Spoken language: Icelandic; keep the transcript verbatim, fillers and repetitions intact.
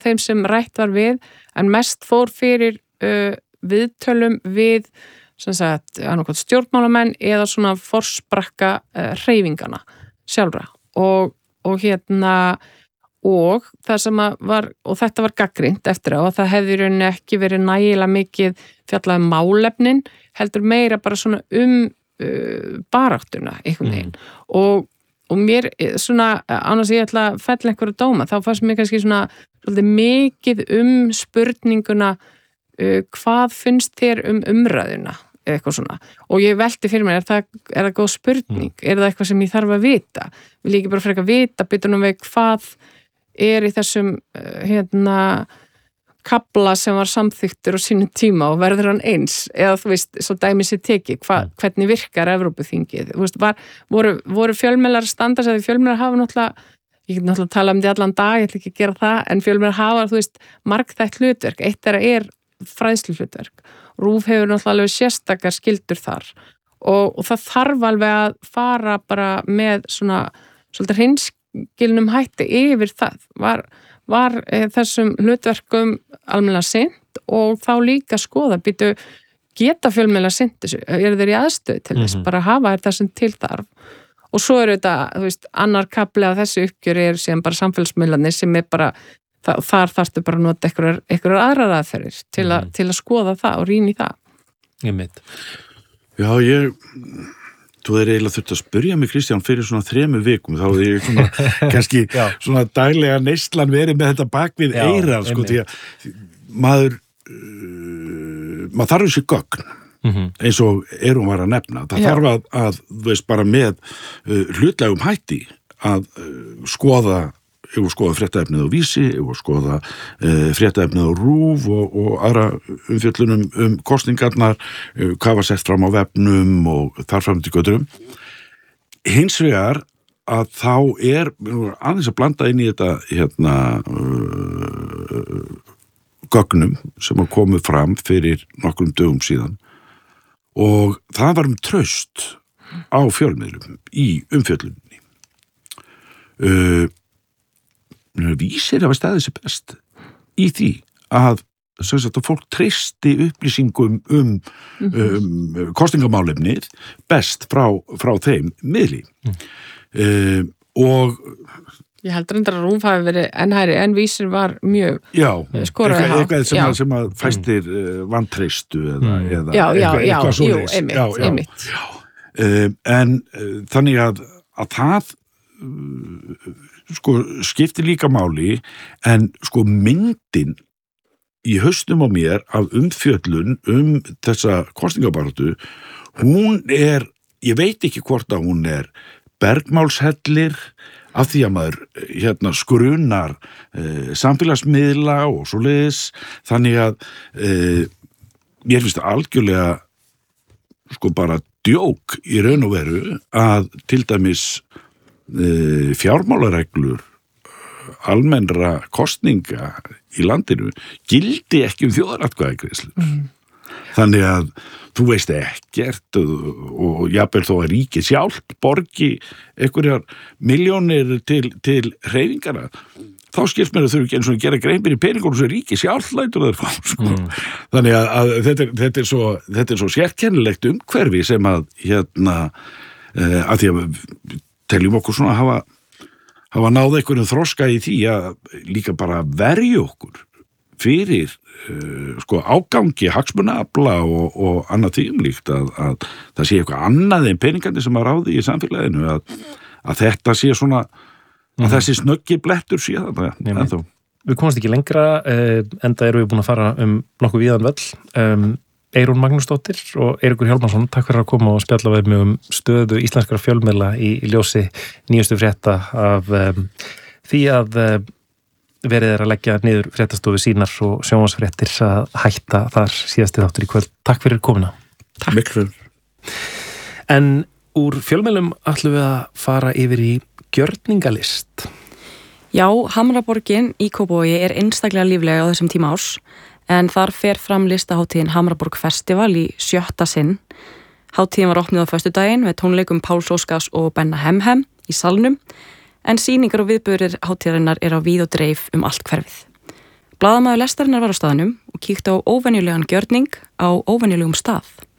þeim sem rætt var við, en mest fór fyrir uh, viðtölum við sem sagt, annarkvæmt stjórnmálamenn eða svona forsprakka uh, hreyfingana sjálfra og, og hérna og það sem var, og þetta var gagnrýnt eftir á, og það hefði í rauninni ekki verið nægilega mikið fjallað um málefnin, heldur meira bara svona um uh, baráttuna einhvern veginn mm. og, og mér svona, annars ég ætla að fella einhverju dóma, þá fannst mér kannski svona svolítið mikið um spurninguna uh, hvað finnst þér um umræðuna eða eitthvað svona, og ég velti fyrir mér er það, er það góð spurning, mm. er það eitthvað sem ég þarf að vita, vil ég ekki bara frekar vita bitunum við hvað er í þessum hérna kafla sem var samþyktur á sínum tíma og verður hann eins eða þú veist, svo dæmi sér teki hva, hvernig virkar Evrópuþingið þú veist, var, voru, voru fjölmiðlar standars eða fjölmiðlar hafa náttúrulega ég get náttúrulega að tala um því allan dag, ég ætla ekki að gera það en fjölmiðlar hafa, þú veist, margþætt hlutverk eitt þeirra er fræðslu hlutverk RÚV hefur náttúrulega alveg sérstakar skyldur þar og, og það þarf alveg að fara bara með svona svolítið hreinsk gilnum hætti yfir það var, var e, þessum hlutverkum almennilega sinnt og þá líka skoða, býtu geta fjölmiðlar sinnt þessu, eru þeir í aðstöð til þess, mm-hmm. bara hafa þér þessum til þarf og svo eru þetta, þú veist, annar kafli af þessu uppgjöri er sem bara samfélagsmiðlarnir sem er bara, það, þar þarftu bara að nota einhverjar, einhverjar aðrar aðferðir til, mm-hmm. a, til að skoða það og rýna í það Ég mitt Já, ég Þú er eiginlega þurft að spyrja mig, Kristján, fyrir svona þremu vikum, þá er ég svona, kannski svona daglega neyslan verið með þetta bak við eyrað, sko, því að maður, uh, maður þarf þessi gögn, mm-hmm. eins og Eyrún var að nefna. Það Já. þarf að, að, þú veist, bara með uh, hlutlægum hætti að uh, skoða ef við skoða fréttaefnið á Vísi, ef við skoða uh, fréttaefnið á RÚV og, og aðra umfjöllunum um kosningarnar, uh, hvað var sett fram á vefnum og þar fram til göturum. Hins vegar að þá er aðeins að blanda inn í þetta hérna uh, gögnum sem að komu fram fyrir nokkrum dögum síðan og það var um traust á fjölmiðlum í umfjöllunni. Uh, Vísir hafa staðið sér best í því að, sagt, að fólk treysti upplýsingum um, mm-hmm. um kosningamálefnið best frá, frá þeim miðli mm. uh, og Ég heldur reyndar að RÚV hafi verið enn hærri en Vísir var mjög skoraði hátt. Eitthvað sem, að, sem að fæstir uh, vantreystu eða, mm. eða já, já, eitthvað, eitthvað já, jú, einmitt, já, já. einmitt. Já. Uh, en uh, þannig að, að það uh, sko skiptir líka máli en sko myndin í haustum á mér af umfjöllun um þessa kosningabaráttu hún er, ég veit ekki hvort að hún er bergmálshellir af því að maður hérna skrunar eh, samfélagsmiðla og svoleiðis þannig að eh, mér finnst það algjörlega sko bara djók í raun og veru að til dæmis fjármálareglur almennra kosninga í landinu gildi ekki um þjóðaratkvæðagreiðslur. Mm. Þannig að þú veist ekkert og, og jafnvel þó að ríkið sjálft borgi einhverjar milljónir til, til hreyfingana þá skilst mér að þau ekki eins og gera grein fyrir peningunum sem ríkið sjálft lætur þeir fá. Sko. Mm. Þannig að, að þetta, er, þetta, er svo, þetta er svo sérkennilegt umhverfi sem að hérna uh, að því að teljum okkur svona að hafa, hafa náð einhverjum þroska í því að líka bara verja okkur fyrir uh, sko ágangi, hagsmunaafla og, og annað tíumlíkt að, að það sé eitthvað annað en peningandi sem að ráði í samfélaginu að, að þetta sé svona að mm. þessi snöggi blettur sé það. Við komast ekki lengra uh, enda erum við búin að fara um nokkuð víðan völl. Um, Eyrún Magnúsdóttir og Eiríkur Hjálmarsson, takk fyrir að koma og spjalla við mig um stöðu íslenskra fjölmiðla í, í ljósi nýjustu frétta af um, því að um, verið er að leggja niður fréttastofu sínar og sjónvarpsfréttir að hætta þar síðasti þáttur í kvöld. Takk fyrir komuna. Takk. Miklu. En úr fjölmiðlum ætlum við að fara yfir í gjörningalist. Já, Hamraborgin í Kópavogi er einstaklega líflega á þessum tíma árs. En þar fer fram listahátíðin Hamraborg Festival í sjötta sinn. Hátíðin var opnuð á föstudaginn með tónleikum Páls Óskars og Benna Hemhem í salnum, en sýningar og viðburðir hátíðarinnar er á víð og dreif um allt hverfið. Blaðamaður lestarinnar var á staðnum og kíkti á óvenjulegan gjörning á óvenjulegum stað.